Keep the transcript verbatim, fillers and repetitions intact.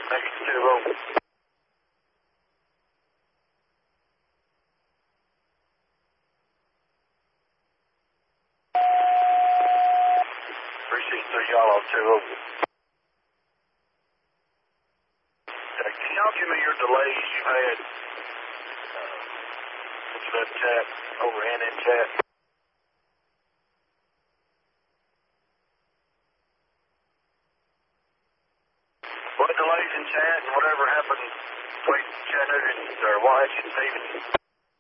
Next two over. Precinct three, y'all on two over. Uh, can y'all give me your delays you've had? Uh, since you left chat, over and in chat. What delays in chat and whatever happened between Chattanooga and or Washington, Stevens?